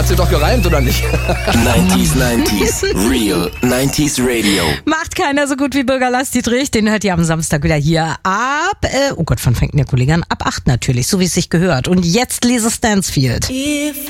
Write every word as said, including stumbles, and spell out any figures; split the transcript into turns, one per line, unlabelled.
Hat sie doch gereimt, oder nicht?
neunziger, neunziger, Real neunziger Radio.
Macht keiner so gut wie Bürger Lars Dietrich. Den hört ihr am Samstag wieder hier ab, äh, oh Gott, wann fängt denn der Kollege an? Ab acht natürlich, so wie es sich gehört. Und jetzt Lisa Stansfield.